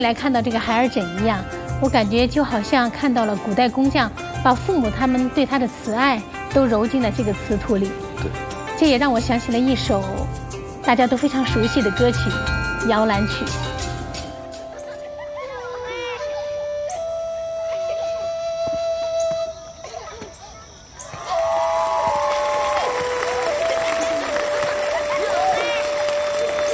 来看到这个海尔枕一样，我感觉就好像看到了古代工匠把父母他们对他的慈爱都揉进了这个瓷土里。 对， 这也让我想起了一首大家都非常熟悉的歌曲《摇篮曲》。